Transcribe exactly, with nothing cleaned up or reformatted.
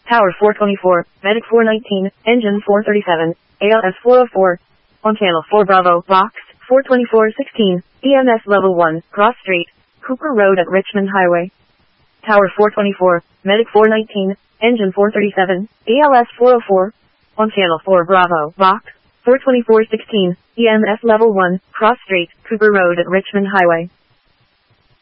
Tower four twenty-four, Medic four nineteen, Engine four thirty-seven, A L S four oh four. On Channel four Bravo, Box four twenty-four sixteen, E M S Level one, Cross Street, Cooper Road at Richmond Highway. Tower four twenty-four, Medic four nineteen, Engine four thirty-seven, A L S four oh four. On Channel four Bravo, Box four twenty-four sixteen, E M S Level one, Cross Street, Cooper Road at Richmond Highway.